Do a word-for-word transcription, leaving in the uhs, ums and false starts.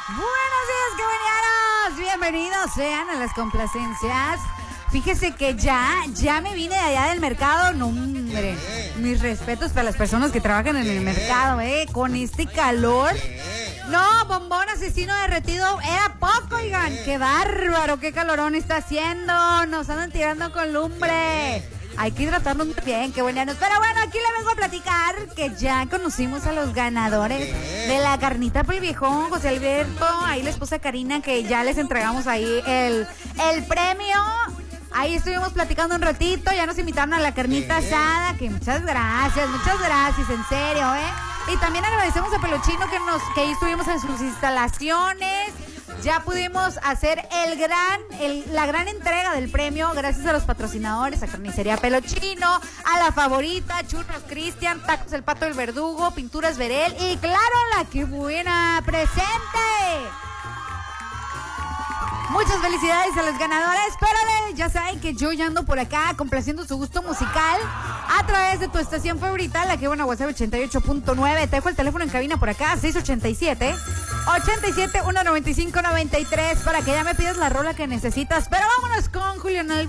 Buenos días, caballeros. Bienvenidos sean a las complacencias. Fíjese que ya, ya me vine de allá del mercado. No, hombre, mis respetos para las personas que trabajan en el mercado, ¿eh? Con este calor. No, bombón asesino derretido, era poco, oigan. Qué bárbaro, qué calorón está haciendo. Nos andan tirando con lumbre. Hay que hidratarnos muy bien, qué buenos. Pero bueno, aquí le vengo a platicar que ya conocimos a los ganadores de la carnita por el viejón, José Alberto. Ahí la esposa Karina, que ya les entregamos ahí el, el premio. Ahí estuvimos platicando un ratito, ya nos invitaron a la carnita asada, que muchas gracias, muchas gracias, en serio, ¿eh? Y también agradecemos a Peluchino que nos que ahí estuvimos en sus instalaciones. Ya pudimos hacer el gran, el, la gran entrega del premio gracias a los patrocinadores, a Carnicería Peluchino, a La Favorita, Churros Cristian, Tacos El Pato del Verdugo, Pinturas Verel y claro, la que buena presente. Muchas felicidades a los ganadores. Espérale, ya saben que yo ya ando por acá complaciendo su gusto musical a través de tu estación favorita, la que buena WhatsApp ochenta y ocho punto nueve. Te dejo el teléfono en cabina por acá, seis ochenta y siete, ochenta y siete, ciento noventa y cinco, noventa y tres, para que ya me pidas la rola que necesitas. Pero vámonos con Julián Álvarez.